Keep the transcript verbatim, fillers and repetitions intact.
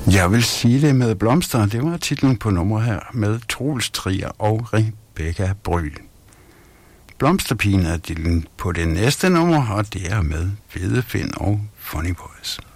Jeg vil sige det med blomster. Det var titlen på nummer her med Troels Trier og Rebecca Bryl. Blomsterpigen er titlen på det næste nummer, og det er med Hvedefind og Funny Boys.